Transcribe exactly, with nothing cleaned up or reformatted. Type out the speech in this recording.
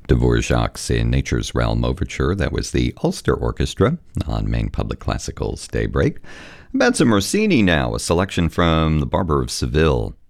Dvorak's In Nature's Realm Overture. That was the Ulster Orchestra on Maine Public Classical's Daybreak. About some Rossini now, a selection from The Barber of Seville.